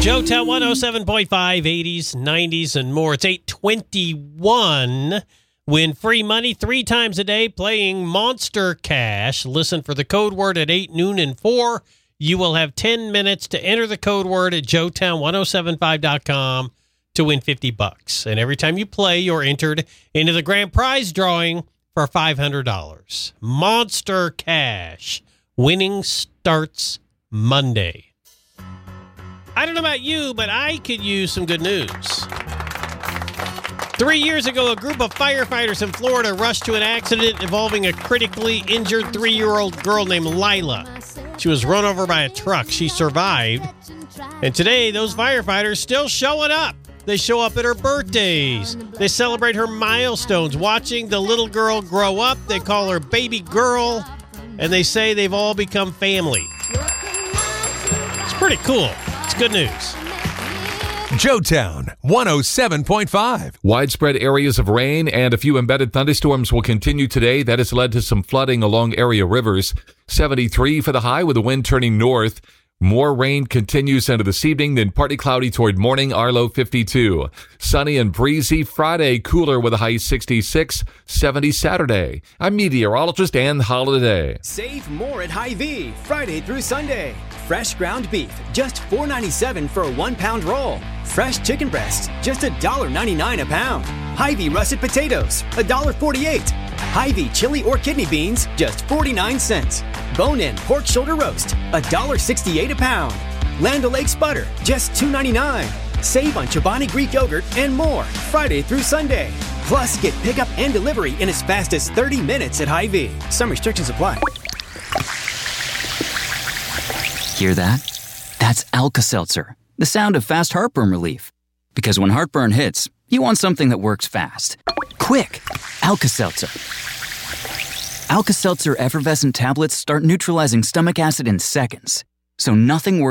Joetown 107.5, 80s, 90s, and more. It's 8:21. Win free money 3 times a day playing Monster Cash. Listen for the code word at 8, noon, and 4. You will have 10 minutes to enter the code word at joetown1075.com to win $50. And every time you play, you're entered into the grand prize drawing for $500. Monster Cash. Winning starts Monday. I don't know about you, but I could use some good news. 3 years ago, a group of firefighters in Florida rushed to an accident involving a critically injured 3-year-old girl named Lila. She was run over by a truck. She survived. And today, those firefighters still showing up. They show up at her birthdays. They celebrate her milestones, watching the little girl grow up. They call her baby girl, and they say they've all become family. It's pretty cool. It's good news. Joetown 107.5. Widespread areas of rain and a few embedded thunderstorms will continue today. That has led to some flooding along area rivers. 73 for the high with the wind turning north. More rain continues into this evening, then partly cloudy toward morning, our low 52. Sunny and breezy Friday, cooler with a high 66, 70 Saturday. I'm meteorologist Ann Holiday. Save more at Hy-Vee, Friday through Sunday. Fresh ground beef, just $4.97 for a 1-pound roll. Fresh chicken breasts, just $1.99 a pound. Hy-Vee russet potatoes, $1.48. Hy-Vee chili or kidney beans, just 49 cents. Bone-in pork shoulder roast, $1.68 a pound. Land O'Lakes butter, just $2.99. Save on Chobani Greek yogurt and more, Friday through Sunday. Plus, get pickup and delivery in as fast as 30 minutes at Hy-Vee. Some restrictions apply. Hear that? That's Alka-Seltzer, the sound of fast heartburn relief. Because when heartburn hits, you want something that works fast. Quick! Alka-Seltzer. Alka-Seltzer effervescent tablets start neutralizing stomach acid in seconds, so nothing works